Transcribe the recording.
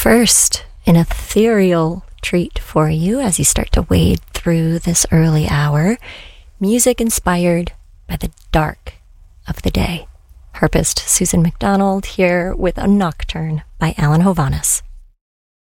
First, an ethereal treat for you as you start to wade through this early hour. Music inspired by the dark of the day. Harpist Susan McDonald here with a Nocturne by Alan Hovhaness.